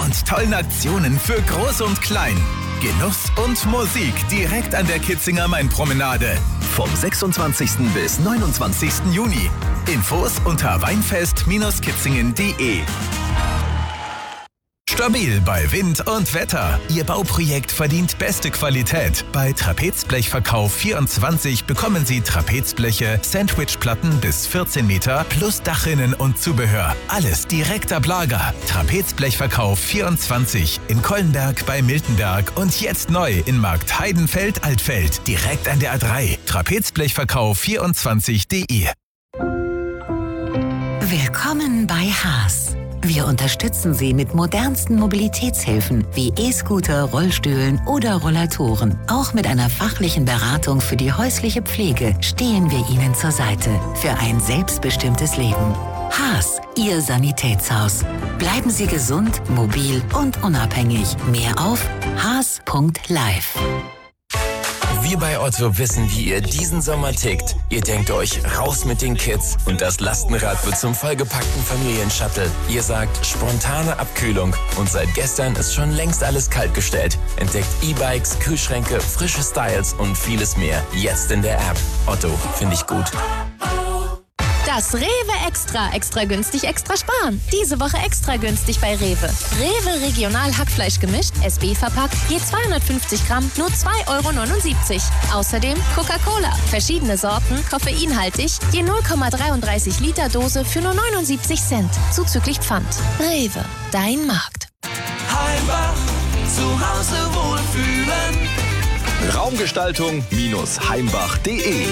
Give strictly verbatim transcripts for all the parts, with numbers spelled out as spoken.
und tollen Aktionen für Groß und Klein. Genuss und Musik direkt an der Kitzinger Main-Promenade. Vom sechsundzwanzigsten bis neunundzwanzigsten Juni. Infos unter weinfest Bindestrich kitzingen punkt de. Stabil bei Wind und Wetter. Ihr Bauprojekt verdient beste Qualität. Bei Trapezblechverkauf vierundzwanzig bekommen Sie Trapezbleche, Sandwichplatten bis vierzehn Meter plus Dachrinnen und Zubehör. Alles direkt ab Lager. Trapezblechverkauf vierundzwanzig in Kollenberg bei Miltenberg und jetzt neu in Markt Heidenfeld-Altfeld. Direkt an der A drei. Trapezblechverkauf vierundzwanzig punkt de. Willkommen bei Haas. Wir unterstützen Sie mit modernsten Mobilitätshilfen wie E-Scooter, Rollstühlen oder Rollatoren. Auch mit einer fachlichen Beratung für die häusliche Pflege stehen wir Ihnen zur Seite für ein selbstbestimmtes Leben. Haas, Ihr Sanitätshaus. Bleiben Sie gesund, mobil und unabhängig. Mehr auf haas punkt live. Wir bei Otto wissen, wie ihr diesen Sommer tickt. Ihr denkt euch, raus mit den Kids und das Lastenrad wird zum vollgepackten Familienshuttle. Ihr sagt, spontane Abkühlung und seit gestern ist schon längst alles kaltgestellt. Entdeckt E-Bikes, Kühlschränke, frische Styles und vieles mehr. Jetzt in der App. Otto, finde ich gut. Das Rewe Extra. Extra günstig, extra sparen. Diese Woche extra günstig bei Rewe. Rewe Regional Hackfleisch gemischt, S B verpackt, je zweihundertfünfzig Gramm, nur zwei Euro neunundsiebzig. Außerdem Coca-Cola. Verschiedene Sorten, koffeinhaltig, je null Komma dreiunddreißig Liter Dose für nur neunundsiebzig Cent. Zuzüglich Pfand. Rewe, dein Markt. Heimbach, zu Hause wohlfühlen. Raumgestaltung Heimbach punkt de.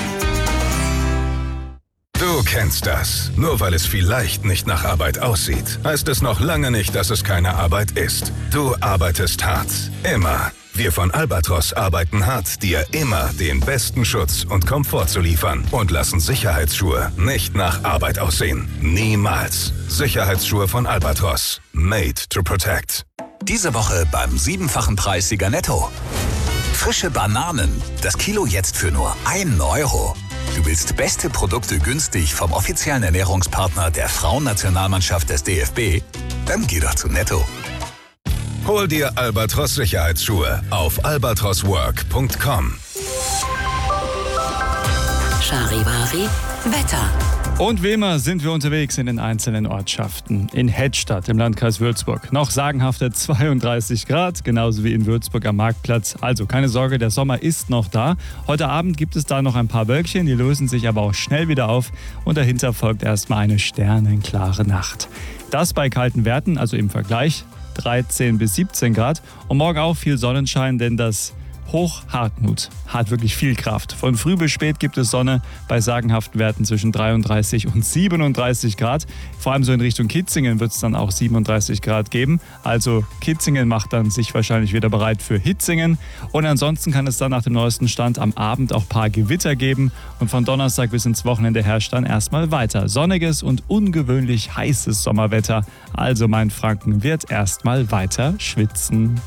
Du kennst das. Nur weil es vielleicht nicht nach Arbeit aussieht, heißt es noch lange nicht, dass es keine Arbeit ist. Du arbeitest hart. Immer. Wir von Albatros arbeiten hart, dir immer den besten Schutz und Komfort zu liefern und lassen Sicherheitsschuhe nicht nach Arbeit aussehen. Niemals. Sicherheitsschuhe von Albatros. Made to protect. Diese Woche beim siebenfachen Preissieger Netto. Frische Bananen. Das Kilo jetzt für nur einen Euro. Du willst beste Produkte günstig vom offiziellen Ernährungspartner der Frauennationalmannschaft des D F B? Dann geh doch zu Netto. Hol dir Albatros Sicherheitsschuhe auf albatros work punkt com. Charivari, Wetter. Und wie immer sind wir unterwegs in den einzelnen Ortschaften. In Hettstadt im Landkreis Würzburg noch sagenhafte zweiunddreißig Grad, genauso wie in Würzburg am Marktplatz. Also keine Sorge, der Sommer ist noch da. Heute Abend gibt es da noch ein paar Wölkchen, die lösen sich aber auch schnell wieder auf. Und dahinter folgt erstmal eine sternenklare Nacht. Das bei kalten Werten, also im Vergleich dreizehn bis siebzehn Grad. Und morgen auch viel Sonnenschein, denn das Hoch Hartmut hat wirklich viel Kraft. Von früh bis spät gibt es Sonne bei sagenhaften Werten zwischen dreiunddreißig und siebenunddreißig Grad. Vor allem so in Richtung Kitzingen wird es dann auch siebenunddreißig Grad geben. Also Kitzingen macht dann sich wahrscheinlich wieder bereit für Hitzingen. Und ansonsten kann es dann nach dem neuesten Stand am Abend auch ein paar Gewitter geben. Und von Donnerstag bis ins Wochenende herrscht dann erstmal weiter sonniges und ungewöhnlich heißes Sommerwetter. Also Mainfranken wird erstmal weiter schwitzen.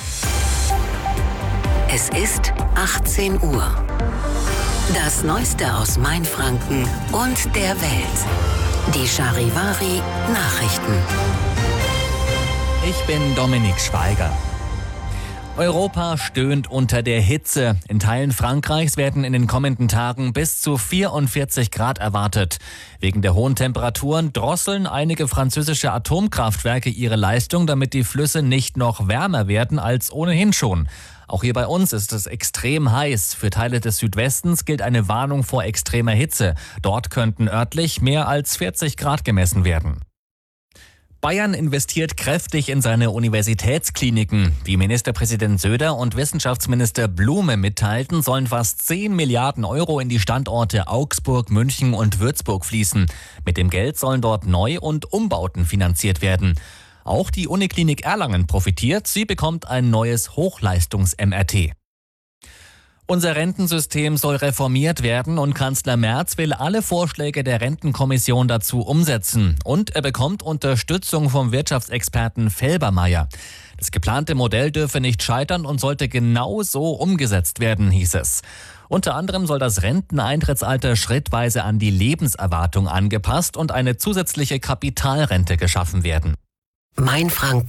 Es ist achtzehn Uhr. Das Neueste aus Mainfranken und der Welt. Die Charivari Nachrichten. Ich bin Dominik Schweiger. Europa stöhnt unter der Hitze. In Teilen Frankreichs werden in den kommenden Tagen bis zu vierundvierzig Grad erwartet. Wegen der hohen Temperaturen drosseln einige französische Atomkraftwerke ihre Leistung, damit die Flüsse nicht noch wärmer werden als ohnehin schon. Auch hier bei uns ist es extrem heiß. Für Teile des Südwestens gilt eine Warnung vor extremer Hitze. Dort könnten örtlich mehr als vierzig Grad gemessen werden. Bayern investiert kräftig in seine Universitätskliniken. Wie Ministerpräsident Söder und Wissenschaftsminister Blume mitteilten, sollen fast zehn Milliarden Euro in die Standorte Augsburg, München und Würzburg fließen. Mit dem Geld sollen dort Neu- und Umbauten finanziert werden. Auch die Uniklinik Erlangen profitiert. Sie bekommt ein neues Hochleistungs-M R T. Unser Rentensystem soll reformiert werden und Kanzler Merz will alle Vorschläge der Rentenkommission dazu umsetzen. Und er bekommt Unterstützung vom Wirtschaftsexperten Felbermayr. Das geplante Modell dürfe nicht scheitern und sollte genau so umgesetzt werden, hieß es. Unter anderem soll das Renteneintrittsalter schrittweise an die Lebenserwartung angepasst und eine zusätzliche Kapitalrente geschaffen werden. Mainfranken.